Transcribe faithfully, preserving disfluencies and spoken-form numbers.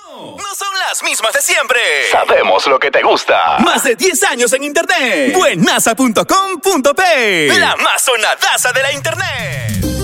No son las mismas de siempre. Sabemos lo que te gusta. Más de diez años en internet. Buenasa punto com punto pe. La más sonadaza de la internet.